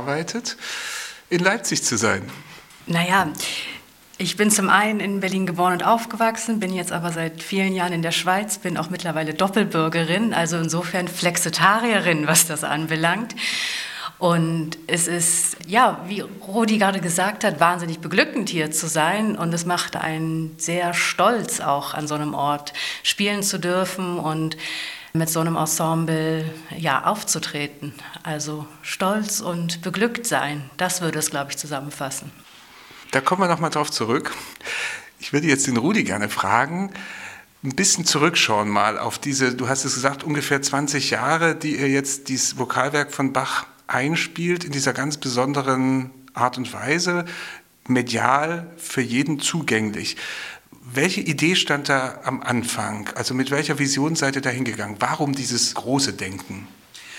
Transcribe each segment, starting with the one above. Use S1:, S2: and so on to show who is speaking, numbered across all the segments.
S1: gearbeitet, in Leipzig zu sein?
S2: Naja, ich bin zum einen in Berlin geboren und aufgewachsen, bin jetzt aber seit vielen Jahren in der Schweiz, bin auch mittlerweile Doppelbürgerin, also insofern Flexitarierin, was das anbelangt. Und es ist, ja, wie Rudi gerade gesagt hat, wahnsinnig beglückend hier zu sein und es macht einen sehr stolz, auch an so einem Ort spielen zu dürfen und mit so einem Ensemble ja, aufzutreten. Also stolz und beglückt sein, das würde es, glaube ich, zusammenfassen.
S1: Da kommen wir nochmal drauf zurück. Ich würde jetzt den Rudi gerne fragen, ein bisschen zurückschauen mal auf diese, du hast es gesagt, ungefähr 20 Jahre, die ihr jetzt dieses Vokalwerk von Bach einspielt, in dieser ganz besonderen Art und Weise, medial für jeden zugänglich. Welche Idee stand da am Anfang? Also mit welcher Vision seid ihr da hingegangen? Warum dieses große Denken?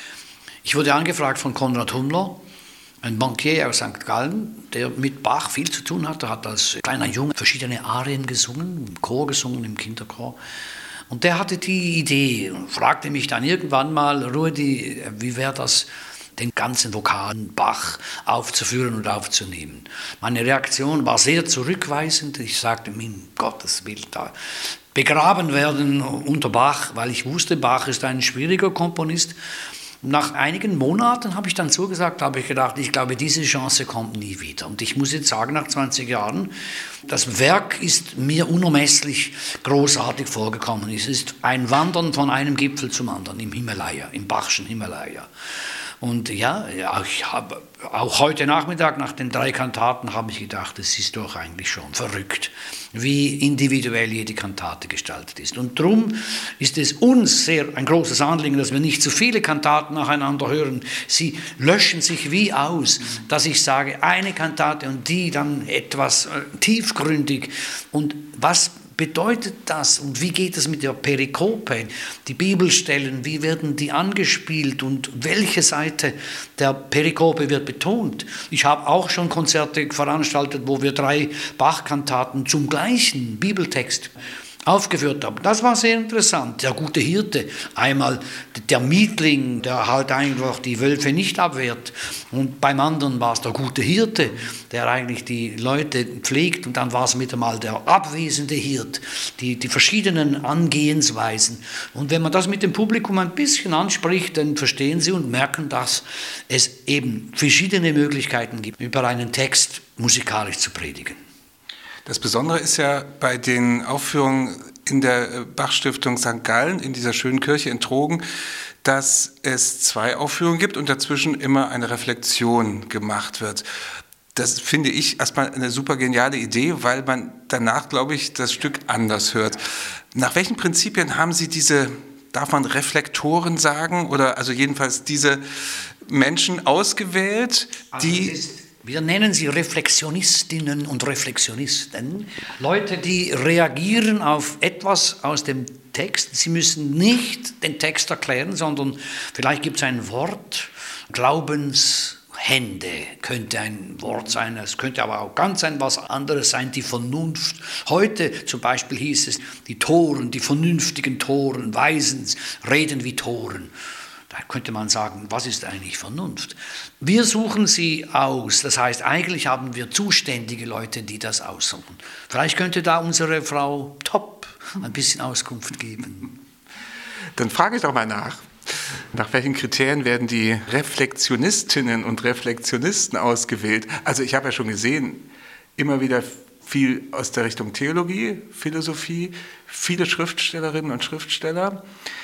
S3: Ich wurde angefragt von Konrad Hummler, ein Bankier aus St. Gallen, der mit Bach viel zu tun hat. Er hat als kleiner Junge verschiedene Arien gesungen, im Chor gesungen, im Kinderchor. Und der hatte die Idee und fragte mich dann irgendwann mal, Rudi, wie wäre das, den ganzen vokalen Bach aufzuführen und aufzunehmen. Meine Reaktion war sehr zurückweisend. Ich sagte, um Gottes Willen, da begraben werden unter Bach, weil ich wusste, Bach ist ein schwieriger Komponist. Nach einigen Monaten habe ich dann zugesagt, habe ich gedacht, ich glaube, diese Chance kommt nie wieder. Und ich muss jetzt sagen, nach 20 Jahren, das Werk ist mir unermesslich großartig vorgekommen. Es ist ein Wandern von einem Gipfel zum anderen im Himalaya, im Bachschen Himalaya. Und ja, ich habe auch heute Nachmittag nach den 3 Kantaten habe ich gedacht, es ist doch eigentlich schon verrückt, wie individuell jede Kantate gestaltet ist. Und darum ist es uns ein großes Anliegen, dass wir nicht zu viele Kantaten nacheinander hören. Sie löschen sich wie aus, dass ich sage, eine Kantate und die dann etwas tiefgründig. Und was bedeutet das und wie geht es mit der Perikope? Die Bibelstellen, wie werden die angespielt und welche Seite der Perikope wird betont? Ich habe auch schon Konzerte veranstaltet, wo wir 3 Bach-Kantaten zum gleichen Bibeltext aufgeführt haben. Das war sehr interessant. Der gute Hirte, einmal der Mietling, der halt einfach die Wölfe nicht abwehrt. Und beim anderen war es der gute Hirte, der eigentlich die Leute pflegt. Und dann war es wieder mal der abwesende Hirt, die verschiedenen Angehensweisen. Und wenn man das mit dem Publikum ein bisschen anspricht, dann verstehen sie und merken, dass es eben verschiedene Möglichkeiten gibt, über einen Text musikalisch zu predigen.
S1: Das Besondere ist ja bei den Aufführungen in der Bach-Stiftung St. Gallen, in dieser schönen Kirche in Trogen, dass es 2 Aufführungen gibt und dazwischen immer eine Reflexion gemacht wird. Das finde ich erstmal eine super geniale Idee, weil man danach, glaube ich, das Stück anders hört. Nach welchen Prinzipien haben Sie diese, darf man Reflektoren sagen, oder also jedenfalls diese Menschen ausgewählt, die...
S3: Wir nennen sie Reflexionistinnen und Reflexionisten, Leute, die reagieren auf etwas aus dem Text. Sie müssen nicht den Text erklären, sondern vielleicht gibt es ein Wort, Glaubenshände könnte ein Wort sein, es könnte aber auch ganz was anderes sein, die Vernunft. Heute zum Beispiel hieß es, die Toren, die vernünftigen Toren, Weisens, reden wie Toren. Da könnte man sagen, was ist eigentlich Vernunft? Wir suchen sie aus, das heißt, eigentlich haben wir zuständige Leute, die das aussuchen. Vielleicht könnte da unsere Frau Topp ein bisschen Auskunft geben.
S1: Dann frage ich doch mal nach welchen Kriterien werden die Reflexionistinnen und Reflexionisten ausgewählt? Also ich habe ja schon gesehen, immer wieder viel aus der Richtung Theologie, Philosophie, viele Schriftstellerinnen und Schriftsteller.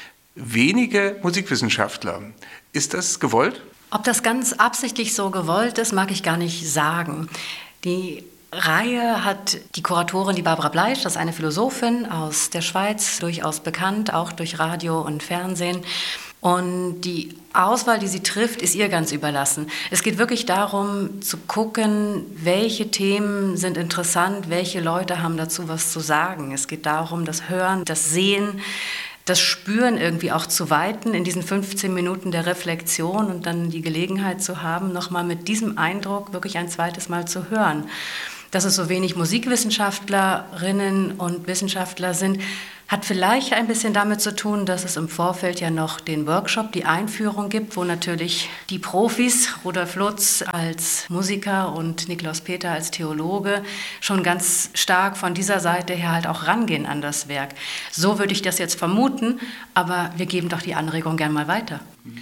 S1: Wenige Musikwissenschaftler. Ist das gewollt?
S2: Ob das ganz absichtlich so gewollt ist, mag ich gar nicht sagen. Die Reihe hat die Kuratorin, die Barbara Bleisch, das ist eine Philosophin aus der Schweiz, durchaus bekannt, auch durch Radio und Fernsehen. Und die Auswahl, die sie trifft, ist ihr ganz überlassen. Es geht wirklich darum, zu gucken, welche Themen sind interessant, welche Leute haben dazu was zu sagen. Es geht darum, das Hören, das Sehen, das Spüren irgendwie auch zu weiten in diesen 15 Minuten der Reflexion und dann die Gelegenheit zu haben, nochmal mit diesem Eindruck wirklich ein zweites Mal zu hören. Dass es so wenig Musikwissenschaftlerinnen und Wissenschaftler sind, Hat vielleicht ein bisschen damit zu tun, dass es im Vorfeld ja noch den Workshop, die Einführung gibt, wo natürlich die Profis, Rudolf Lutz als Musiker und Niklaus Peter als Theologe, schon ganz stark von dieser Seite her halt auch rangehen an das Werk. So würde ich das jetzt vermuten, aber wir geben doch die Anregung gern mal weiter.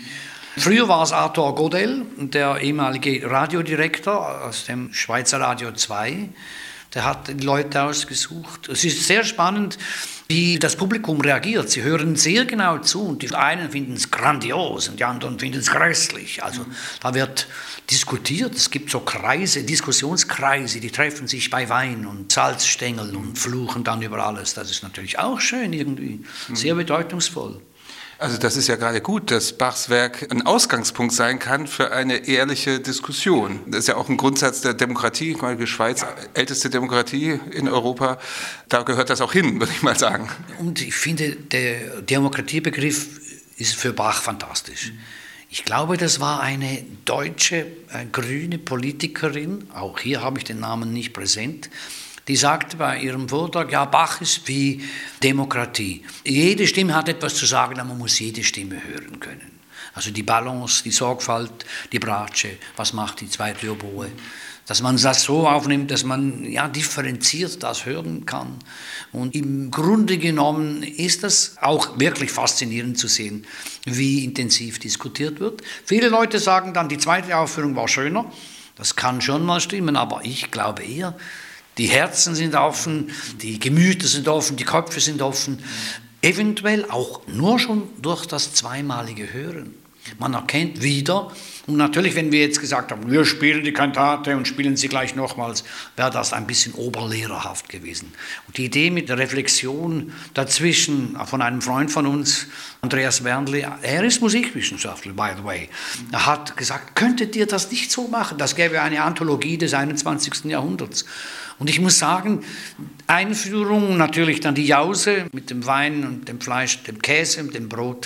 S3: Früher war es Arthur Godel, der ehemalige Radiodirektor aus dem Schweizer Radio 2. Der hat die Leute ausgesucht. Es ist sehr spannend, wie das Publikum reagiert. Sie hören sehr genau zu und die einen finden es grandios und die anderen finden es grässlich. Also da wird diskutiert. Es gibt so Kreise, Diskussionskreise, die treffen sich bei Wein und Salzstängeln und fluchen dann über alles. Das ist natürlich auch schön irgendwie, sehr bedeutungsvoll.
S1: Also das ist ja gerade gut, dass Bachs Werk ein Ausgangspunkt sein kann für eine ehrliche Diskussion. Das ist ja auch ein Grundsatz der Demokratie. Ich meine, die Schweiz, älteste Demokratie in Europa, da gehört das auch hin, würde ich mal sagen.
S3: Und ich finde, der Demokratiebegriff ist für Bach fantastisch. Ich glaube, das war eine deutsche, grüne Politikerin, auch hier habe ich den Namen nicht präsent, die sagte bei ihrem Vortrag, ja, Bach ist wie Demokratie. Jede Stimme hat etwas zu sagen, aber man muss jede Stimme hören können. Also die Balance, die Sorgfalt, die Bratsche, was macht die zweite Oboe. Dass man das so aufnimmt, dass man ja, differenziert das hören kann. Und im Grunde genommen ist das auch wirklich faszinierend zu sehen, wie intensiv diskutiert wird. Viele Leute sagen dann, die zweite Aufführung war schöner. Das kann schon mal stimmen, aber ich glaube eher, die Herzen sind offen, die Gemüter sind offen, die Köpfe sind offen. Eventuell auch nur schon durch das zweimalige Hören. Man erkennt wieder, und natürlich, wenn wir jetzt gesagt haben, wir spielen die Kantate und spielen sie gleich nochmals, wäre das ein bisschen oberlehrerhaft gewesen. Und die Idee mit der Reflexion dazwischen von einem Freund von uns, Andreas Wernli, er ist Musikwissenschaftler, by the way, er hat gesagt, könntet ihr das nicht so machen? Das gäbe eine Anthologie des 21. Jahrhunderts. Und ich muss sagen, Einführung, natürlich dann die Jause mit dem Wein und dem Fleisch, dem Käse und dem Brot.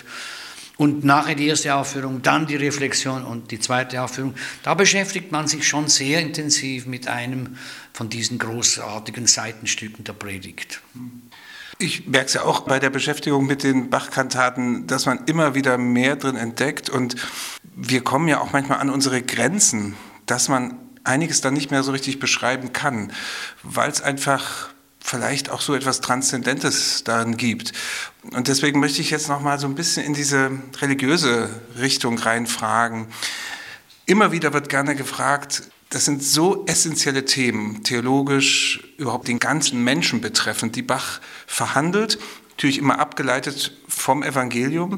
S3: Und nachher die erste Aufführung, dann die Reflexion und die zweite Aufführung. Da beschäftigt man sich schon sehr intensiv mit einem von diesen großartigen Seitenstücken der Predigt.
S1: Ich merke es ja auch bei der Beschäftigung mit den Bach-Kantaten, dass man immer wieder mehr drin entdeckt. Und wir kommen ja auch manchmal an unsere Grenzen, dass man einiges dann nicht mehr so richtig beschreiben kann, weil es einfach vielleicht auch so etwas Transzendentes darin gibt. Und deswegen möchte ich jetzt noch mal so ein bisschen in diese religiöse Richtung reinfragen. Immer wieder wird gerne gefragt, das sind so essentielle Themen, theologisch überhaupt den ganzen Menschen betreffend, die Bach verhandelt, natürlich immer abgeleitet vom Evangelium.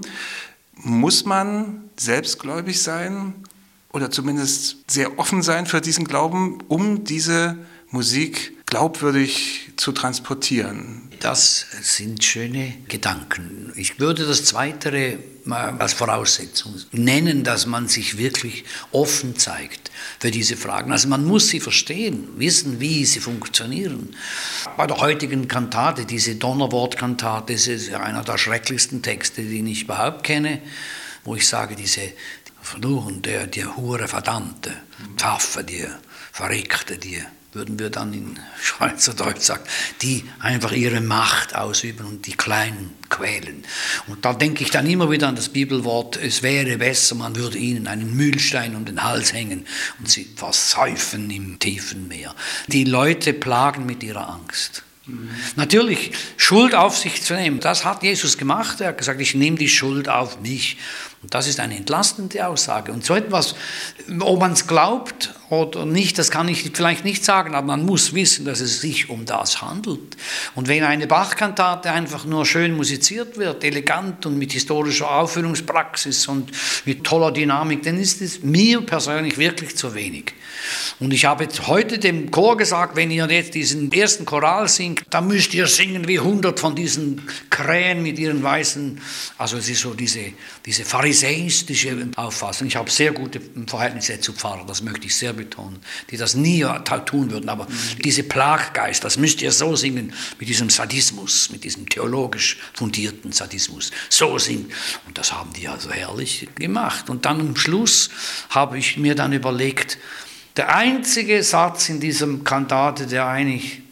S1: Muss man selbstgläubig sein oder zumindest sehr offen sein für diesen Glauben, um diese Musik glaubwürdig zu transportieren?
S3: Das sind schöne Gedanken. Ich würde das Zweite mal als Voraussetzung nennen, dass man sich wirklich offen zeigt für diese Fragen. Also man muss sie verstehen, wissen, wie sie funktionieren. Bei der heutigen Kantate, diese Donnerwortkantate, das ist einer der schrecklichsten Texte, die ich überhaupt kenne, wo ich sage, diese Verfluchung, die Hure Verdammte, Pfaffe, die Verreckte, die würden wir dann in Schweizerdeutsch sagen, die einfach ihre Macht ausüben und die Kleinen quälen. Und da denke ich dann immer wieder an das Bibelwort, es wäre besser, man würde ihnen einen Mühlstein um den Hals hängen und sie versäufen im tiefen Meer. Die Leute plagen mit ihrer Angst. Natürlich, Schuld auf sich zu nehmen, das hat Jesus gemacht. Er hat gesagt, ich nehme die Schuld auf mich. Und das ist eine entlastende Aussage. Und so etwas, ob man es glaubt oder nicht, das kann ich vielleicht nicht sagen, aber man muss wissen, dass es sich um das handelt. Und wenn eine Bach-Kantate einfach nur schön musiziert wird, elegant und mit historischer Aufführungspraxis und mit toller Dynamik, dann ist es mir persönlich wirklich zu wenig. Und ich habe jetzt heute dem Chor gesagt, wenn ihr jetzt diesen ersten Choral singt, dann müsst ihr singen wie 100 von diesen Krähen mit ihren weißen, also es ist so diese pharisäistische Auffassung. Ich habe sehr gute Verhältnisse zu Pfarrern, das möchte ich sehr betonen, die das nie tun würden, aber diese Plaggeist, das müsst ihr so singen, mit diesem Sadismus, mit diesem theologisch fundierten Sadismus, so singen. Und das haben die also herrlich gemacht. Und dann am Schluss habe ich mir dann überlegt, der einzige Satz in diesem Kantate, der eigentlich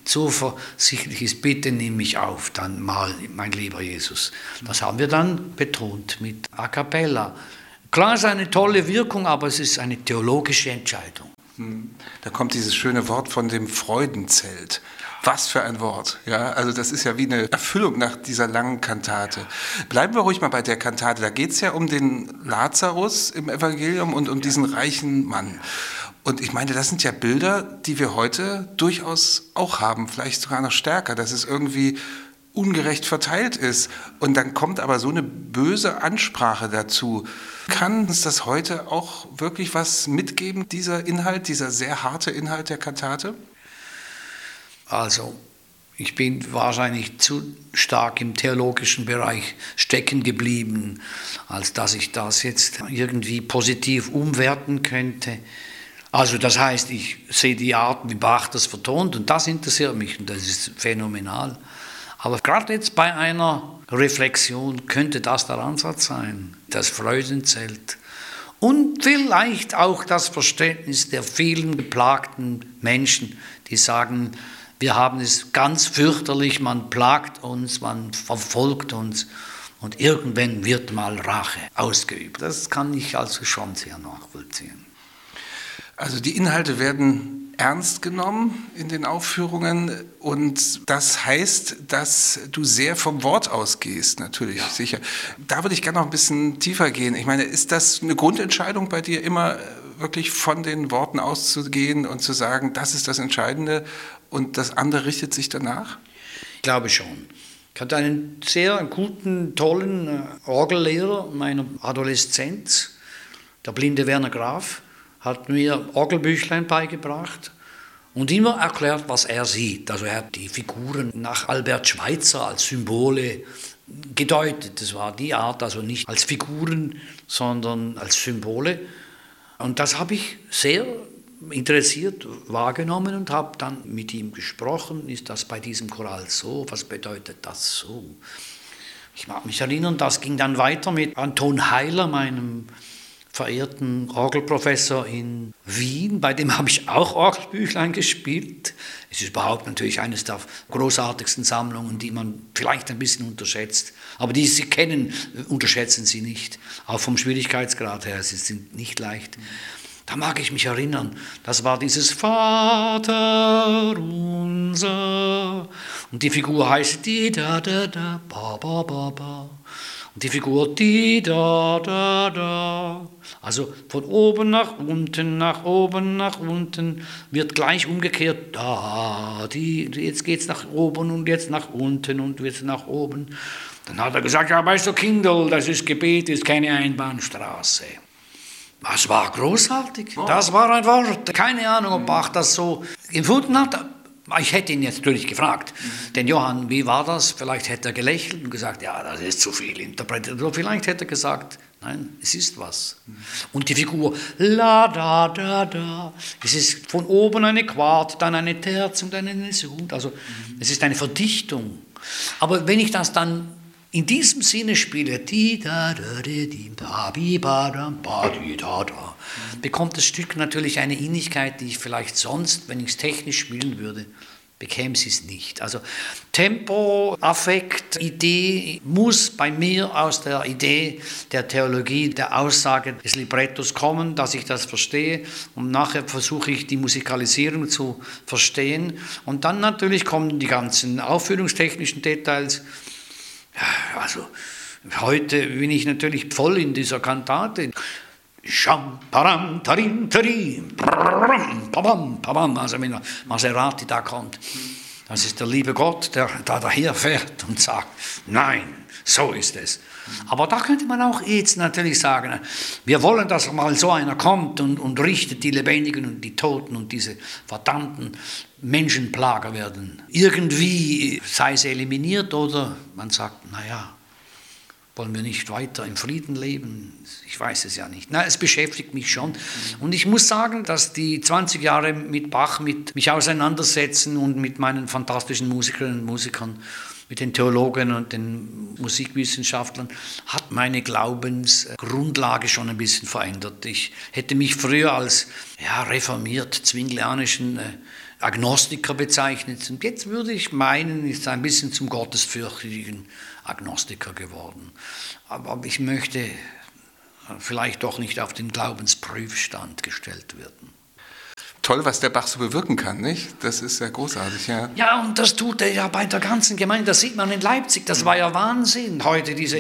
S3: zuversichtlich ist, bitte nimm mich auf, dann mal, mein lieber Jesus. Das haben wir dann betont mit A Cappella. Klar, es ist eine tolle Wirkung, aber es ist eine theologische Entscheidung.
S1: Da kommt dieses schöne Wort von dem Freudenzelt. Was für ein Wort. Ja, also das ist ja wie eine Erfüllung nach dieser langen Kantate. Bleiben wir ruhig mal bei der Kantate. Da geht es ja um den Lazarus im Evangelium und um diesen reichen Mann. Und ich meine, das sind ja Bilder, die wir heute durchaus auch haben, vielleicht sogar noch stärker, dass es irgendwie ungerecht verteilt ist. Und dann kommt aber so eine böse Ansprache dazu. Kann uns das heute auch wirklich was mitgeben, dieser Inhalt, dieser sehr harte Inhalt der Kantate?
S3: Also, ich bin wahrscheinlich zu stark im theologischen Bereich stecken geblieben, als dass ich das jetzt irgendwie positiv umwerten könnte. Also das heißt, ich sehe die Art, wie Bach das vertont und das interessiert mich und das ist phänomenal. Aber gerade jetzt bei einer Reflexion könnte das der Ansatz sein, das Freudenzelt. Und vielleicht auch das Verständnis der vielen geplagten Menschen, die sagen, wir haben es ganz fürchterlich, man plagt uns, man verfolgt uns und irgendwann wird mal Rache ausgeübt. Das kann ich also schon sehr nachvollziehen.
S1: Also die Inhalte werden ernst genommen in den Aufführungen und das heißt, dass du sehr vom Wort ausgehst, natürlich, ja. Sicher. Da würde ich gerne noch ein bisschen tiefer gehen. Ich meine, ist das eine Grundentscheidung bei dir, immer wirklich von den Worten auszugehen und zu sagen, das ist das Entscheidende und das andere richtet sich danach?
S3: Ich glaube schon. Ich hatte einen sehr guten, tollen Orgellehrer meiner Adoleszenz, der blinde Werner Graf, hat mir Orgelbüchlein beigebracht und immer erklärt, was er sieht. Also er hat die Figuren nach Albert Schweitzer als Symbole gedeutet. Das war die Art, also nicht als Figuren, sondern als Symbole. Und das habe ich sehr interessiert wahrgenommen und habe dann mit ihm gesprochen. Ist das bei diesem Choral so? Was bedeutet das so? Ich mag mich erinnern, das ging dann weiter mit Anton Heiler, meinem verehrten Orgelprofessor in Wien, bei dem habe ich auch Orgelbüchlein gespielt. Es ist überhaupt natürlich eines der großartigsten Sammlungen, die man vielleicht ein bisschen unterschätzt. Aber die Sie kennen, unterschätzen Sie nicht. Auch vom Schwierigkeitsgrad her, sie sind nicht leicht. Da mag ich mich erinnern, das war dieses Vater unser. Und die Figur heißt die da da da ba ba ba ba. Und die Figur die da da da. Also von oben nach unten, nach oben, nach unten, wird gleich umgekehrt. Da, jetzt geht es nach oben und jetzt nach unten und jetzt nach oben. Dann hat er gesagt, ja, weißt du, Kindl, das ist Gebet, ist keine Einbahnstraße. Das war großartig. Das war ein Wort. Keine Ahnung, ob Bach das so empfunden hat. Ich hätte ihn jetzt natürlich gefragt, denn Johann, wie war das? Vielleicht hätte er gelächelt und gesagt, ja, das ist zu viel interpretiert. Oder vielleicht hätte er gesagt, nein, es ist was. Und die Figur, la, da, da, da, es ist von oben eine Quart, dann eine Terz und dann eine Sund. Also es ist eine Verdichtung. Aber wenn ich das dann in diesem Sinne spiele, bekommt das Stück natürlich eine Innigkeit, die ich vielleicht sonst, wenn ich es technisch spielen würde, bekäme sie es nicht. Also Tempo, Affekt, Idee muss bei mir aus der Idee der Theologie, der Aussage des Librettos kommen, dass ich das verstehe und nachher versuche ich die Musikalisierung zu verstehen und dann natürlich kommen die ganzen aufführungstechnischen Details. Also heute bin ich natürlich voll in dieser Kantate. Also wenn Maserati da kommt, das ist der liebe Gott, der da daherfährt und sagt, nein, so ist es. Aber da könnte man auch jetzt natürlich sagen, wir wollen, dass mal so einer kommt und richtet die Lebendigen und die Toten und diese verdammten Menschenplager werden. Irgendwie sei es eliminiert oder man sagt, naja, wollen wir nicht weiter im Frieden leben? Ich weiß es ja nicht. Na, es beschäftigt mich schon. Und ich muss sagen, dass die 20 Jahre mit Bach, mit mich auseinandersetzen und mit meinen fantastischen Musikerinnen und Musikern, mit den Theologen und den Musikwissenschaftlern, hat meine Glaubensgrundlage schon ein bisschen verändert. Ich hätte mich früher als reformiert zwinglianischen Agnostiker bezeichnet. Und jetzt würde ich meinen, ist ein bisschen zum gottesfürchtigen Agnostiker geworden. Aber ich möchte vielleicht doch nicht auf den Glaubensprüfstand gestellt werden.
S1: Toll, was der Bach so bewirken kann, nicht? Das ist ja großartig, ja.
S3: Ja, und das tut er ja bei der ganzen Gemeinde. Das sieht man in Leipzig. Das war ja Wahnsinn. Heute diese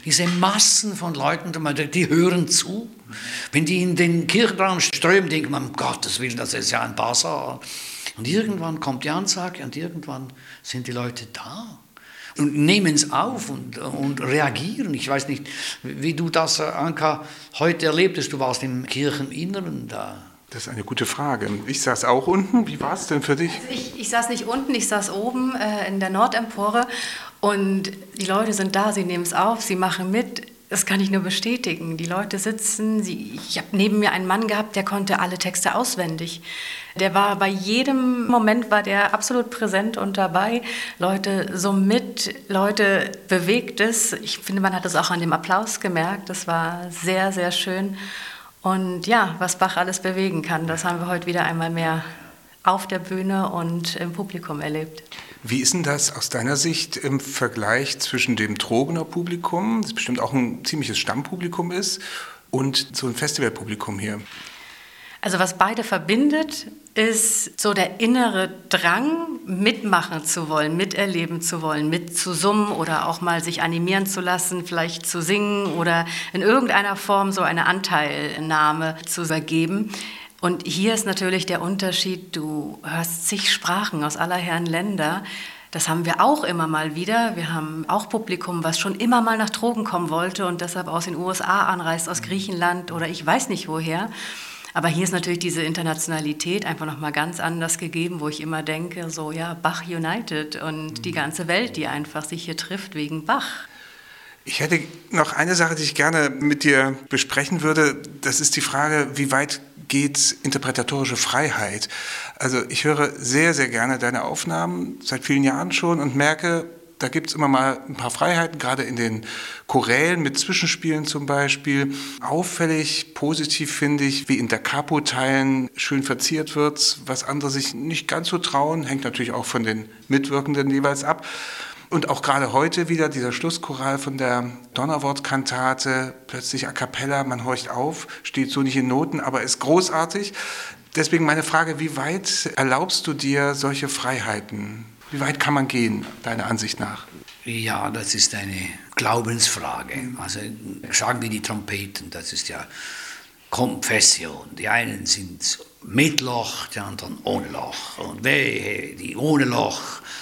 S3: Massen von Leuten, die hören zu. Wenn die in den Kirchenraum strömen, denkt man, um Gottes Willen, das ist ja ein Basar. Und irgendwann kommt die Ansage und irgendwann sind die Leute da. Und nehmen es auf und reagieren. Ich weiß nicht, wie du das, Anka, heute erlebtest. Du warst im Kircheninneren da.
S1: Das ist eine gute Frage. Ich saß auch unten. Wie war es denn für dich?
S2: Also ich saß nicht unten, ich saß oben in der Nordempore und die Leute sind da, sie nehmen es auf, sie machen mit. Das kann ich nur bestätigen. Die Leute sitzen, ich habe neben mir einen Mann gehabt, der konnte alle Texte auswendig. Der war bei jedem Moment war der absolut präsent und dabei. Leute so mit, Leute bewegt es. Ich finde, man hat es auch an dem Applaus gemerkt. Das war sehr, sehr schön. Und ja, was Bach alles bewegen kann, das haben wir heute wieder einmal mehr auf der Bühne und im Publikum erlebt.
S1: Wie ist denn das aus deiner Sicht im Vergleich zwischen dem Trogener Publikum, das bestimmt auch ein ziemliches Stammpublikum ist, und so ein Festivalpublikum hier?
S2: Also was beide verbindet, ist so der innere Drang, mitmachen zu wollen, miterleben zu wollen, mitzusummen oder auch mal sich animieren zu lassen, vielleicht zu singen oder in irgendeiner Form so eine Anteilnahme zu übergeben. Und hier ist natürlich der Unterschied, du hörst zig Sprachen aus aller Herren Länder. Das haben wir auch immer mal wieder. Wir haben auch Publikum, was schon immer mal nach Trogen kommen wollte und deshalb aus den USA anreist, aus Griechenland oder ich weiß nicht woher. Aber hier ist natürlich diese Internationalität einfach nochmal ganz anders gegeben, wo ich immer denke, so ja, Bach United und die ganze Welt, die einfach sich hier trifft wegen Bach.
S1: Ich hätte noch eine Sache, die ich gerne mit dir besprechen würde. Das ist die Frage, wie weit geht interpretatorische Freiheit? Also ich höre sehr, sehr gerne deine Aufnahmen, seit vielen Jahren schon, und merke, da gibt es immer mal ein paar Freiheiten, gerade in den Chorälen mit Zwischenspielen zum Beispiel. Auffällig, positiv finde ich, wie in der Capo-Teilen schön verziert wird, was andere sich nicht ganz so trauen, hängt natürlich auch von den Mitwirkenden jeweils ab. Und auch gerade heute wieder dieser Schlusschoral von der Donnerwortkantate, plötzlich a cappella, man horcht auf, steht so nicht in Noten, aber ist großartig. Deswegen meine Frage, wie weit erlaubst du dir solche Freiheiten? Wie weit kann man gehen, deiner Ansicht nach?
S3: Ja, das ist eine Glaubensfrage. Also sagen wir die Trompeten, das ist ja Konfession. Die einen sind mit Loch, die anderen ohne Loch. Und wehe, die ohne Loch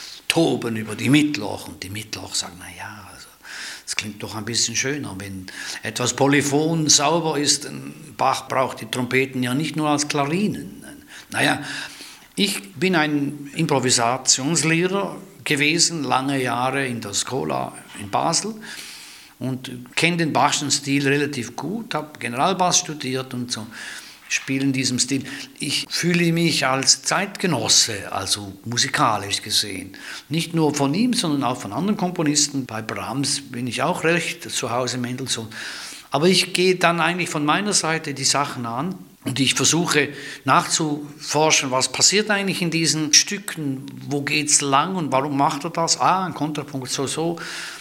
S3: toben über die Mitloch. Und die Mitloch sagen, naja, also, das klingt doch ein bisschen schöner. Wenn etwas polyphon sauber ist, Bach braucht die Trompeten ja nicht nur als Klarinen. Naja, ich bin ein Improvisationslehrer gewesen, lange Jahre in der Schola in Basel und kenne den Bachschen Stil relativ gut, habe Generalbass studiert und so, spiele in diesem Stil. Ich fühle mich als Zeitgenosse, also musikalisch gesehen. Nicht nur von ihm, sondern auch von anderen Komponisten. Bei Brahms bin ich auch recht zu Hause, Mendelssohn. Aber ich gehe dann eigentlich von meiner Seite die Sachen an. Und ich versuche nachzuforschen, was passiert eigentlich in diesen Stücken, wo geht es lang und warum macht er das? Ein Kontrapunkt, so.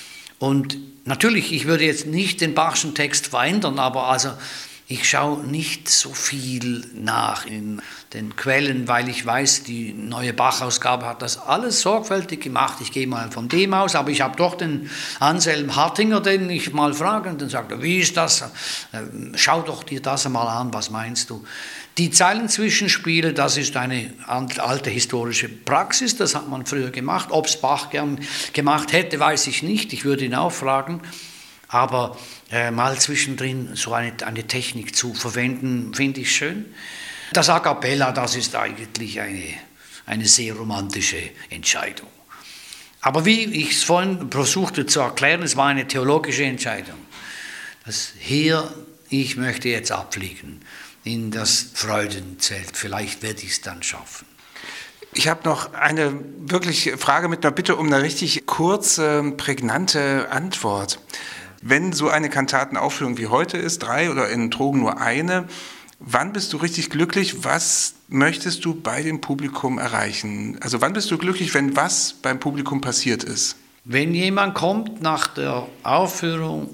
S3: Und natürlich, ich würde jetzt nicht den Bachschen Text verändern, aber also ich schaue nicht so viel nach in den Quellen, weil ich weiß, die neue Bach-Ausgabe hat das alles sorgfältig gemacht. Ich gehe mal von dem aus, aber ich habe doch den Anselm Hartinger, den ich mal frage, und dann sagt er, wie ist das? Schau doch dir das einmal an, was meinst du? Die Zeilenzwischenspiele, das ist eine alte historische Praxis, das hat man früher gemacht. Ob es Bach gern gemacht hätte, weiß ich nicht, ich würde ihn auch fragen. Aber mal zwischendrin so eine Technik zu verwenden, finde ich schön. Das A cappella, das ist eigentlich eine sehr romantische Entscheidung. Aber wie ich es vorhin versuchte zu erklären, es war eine theologische Entscheidung. Ich möchte jetzt abfliegen in das Freudenzelt. Vielleicht werde ich es dann schaffen.
S1: Ich habe noch eine wirklich Frage mit einer Bitte um eine richtig kurze, prägnante Antwort. Wenn so eine Kantatenaufführung wie heute ist, 3 oder in Trogen nur eine, Wann bist du richtig glücklich? Was möchtest du bei dem Publikum erreichen? Also wann bist du glücklich, wenn was beim Publikum passiert ist?
S3: Wenn jemand kommt nach der Aufführung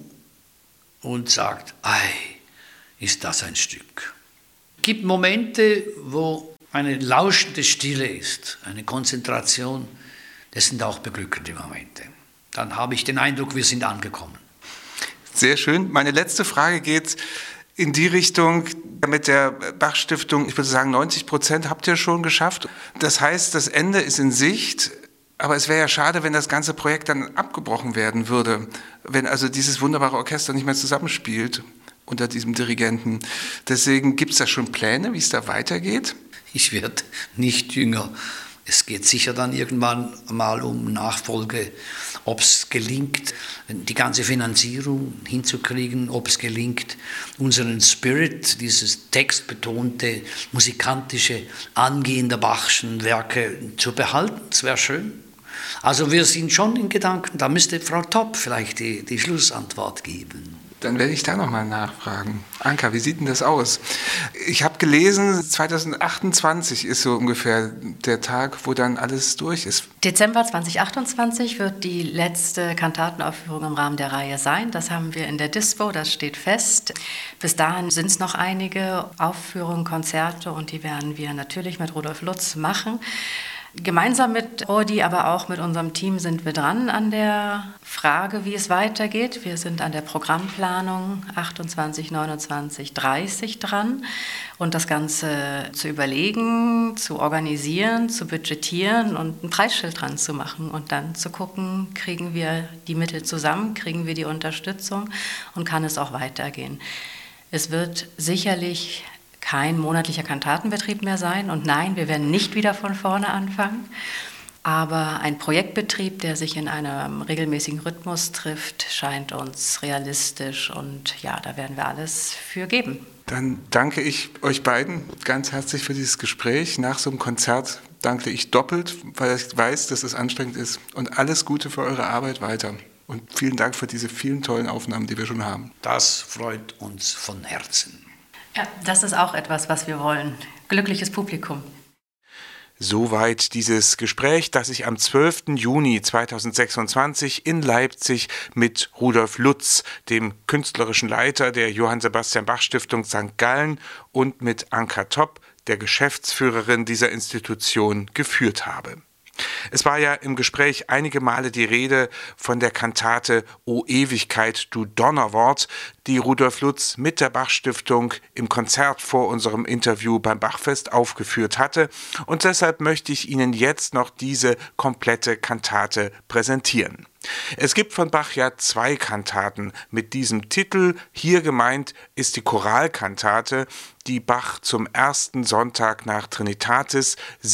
S3: und sagt, ei, ist das ein Stück. Es gibt Momente, wo eine lauschende Stille ist, eine Konzentration. Das sind auch beglückende Momente. Dann habe ich den Eindruck, wir sind angekommen.
S1: Sehr schön. Meine letzte Frage geht in die Richtung mit der Bach-Stiftung. Ich würde sagen, 90% habt ihr schon geschafft. Das heißt, das Ende ist in Sicht. Aber es wäre ja schade, wenn das ganze Projekt dann abgebrochen werden würde. Wenn also dieses wunderbare Orchester nicht mehr zusammenspielt unter diesem Dirigenten. Deswegen gibt es da schon Pläne, wie es da weitergeht?
S3: Ich werde nicht jünger. Es geht sicher dann irgendwann mal um Nachfolge, ob es gelingt, die ganze Finanzierung hinzukriegen, ob es gelingt, unseren Spirit, dieses textbetonte, musikantische Angehen der Bachschen Werke zu behalten. Das wäre schön. Also wir sind schon in Gedanken, da müsste Frau Topp vielleicht die Schlussantwort geben.
S1: Dann werde ich da nochmal nachfragen. Anka, wie sieht denn das aus? Ich habe gelesen, 2028 ist so ungefähr der Tag, wo dann alles durch ist.
S2: Dezember 2028 wird die letzte Kantatenaufführung im Rahmen der Reihe sein. Das haben wir in der Dispo, das steht fest. Bis dahin sind es noch einige Aufführungen, Konzerte und die werden wir natürlich mit Rudolf Lutz machen. Gemeinsam mit Rudi, aber auch mit unserem Team sind wir dran an der Frage, wie es weitergeht. Wir sind an der Programmplanung 28, 29, 30 dran und das Ganze zu überlegen, zu organisieren, zu budgetieren und ein Preisschild dran zu machen und dann zu gucken, kriegen wir die Mittel zusammen, kriegen wir die Unterstützung und kann es auch weitergehen. Es wird sicherlich kein monatlicher Kantatenbetrieb mehr sein. Und nein, wir werden nicht wieder von vorne anfangen. Aber ein Projektbetrieb, der sich in einem regelmäßigen Rhythmus trifft, scheint uns realistisch. Und ja, da werden wir alles für geben.
S1: Dann danke ich euch beiden ganz herzlich für dieses Gespräch. Nach so einem Konzert danke ich doppelt, weil ich weiß, dass es anstrengend ist. Und alles Gute für eure Arbeit weiter. Und vielen Dank für diese vielen tollen Aufnahmen, die wir schon haben.
S3: Das freut uns von Herzen.
S2: Ja, das ist auch etwas, was wir wollen. Glückliches Publikum.
S1: Soweit dieses Gespräch, das ich am 12. Juni 2026 in Leipzig mit Rudolf Lutz, dem künstlerischen Leiter der Johann Sebastian Bach Stiftung St. Gallen, und mit Anka Topp, der Geschäftsführerin dieser Institution, geführt habe. Es war ja im Gespräch einige Male die Rede von der Kantate O Ewigkeit, du Donnerwort, die Rudolf Lutz mit der Bach-Stiftung im Konzert vor unserem Interview beim Bachfest aufgeführt hatte. Und deshalb möchte ich Ihnen jetzt noch diese komplette Kantate präsentieren. Es gibt von Bach ja 2 Kantaten mit diesem Titel. Hier gemeint ist die Choralkantate, die Bach zum ersten Sonntag nach Trinitatis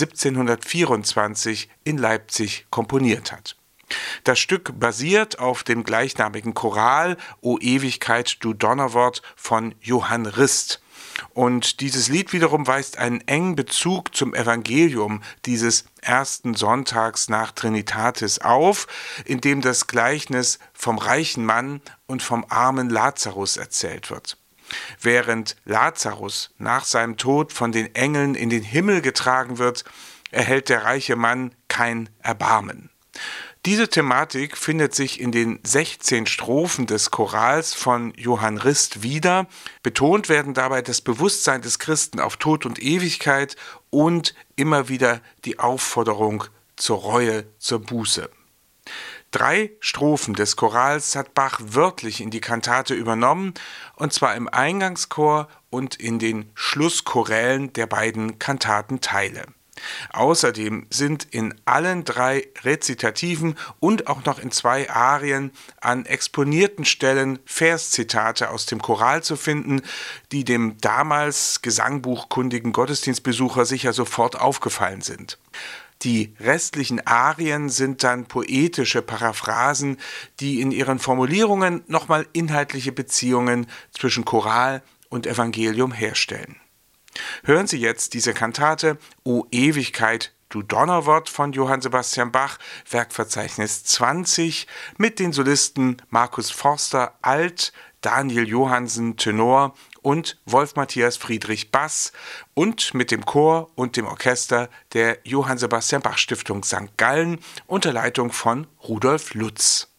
S1: 1724 in Leipzig komponiert hat. Das Stück basiert auf dem gleichnamigen Choral O Ewigkeit, du Donnerwort von Johann Rist. Und dieses Lied wiederum weist einen engen Bezug zum Evangelium dieses ersten Sonntags nach Trinitatis auf, in dem das Gleichnis vom reichen Mann und vom armen Lazarus erzählt wird. Während Lazarus nach seinem Tod von den Engeln in den Himmel getragen wird, erhält der reiche Mann kein Erbarmen. Diese Thematik findet sich in den 16 Strophen des Chorals von Johann Rist wieder. Betont werden dabei das Bewusstsein des Christen auf Tod und Ewigkeit und immer wieder die Aufforderung zur Reue, zur Buße. 3 Strophen des Chorals hat Bach wörtlich in die Kantate übernommen, und zwar im Eingangschor und in den Schlusschorälen der beiden Kantatenteile. Außerdem sind in allen 3 Rezitativen und auch noch in 2 Arien an exponierten Stellen Verszitate aus dem Choral zu finden, die dem damals gesangbuchkundigen Gottesdienstbesucher sicher sofort aufgefallen sind. Die restlichen Arien sind dann poetische Paraphrasen, die in ihren Formulierungen nochmal inhaltliche Beziehungen zwischen Choral und Evangelium herstellen. Hören Sie jetzt diese Kantate O Ewigkeit, du Donnerwort von Johann Sebastian Bach, Werkverzeichnis 20, mit den Solisten Markus Forster Alt, Daniel Johansen Tenor und Wolf Matthias Friedrich Bass und mit dem Chor und dem Orchester der Johann Sebastian Bach Stiftung St. Gallen unter Leitung von Rudolf Lutz.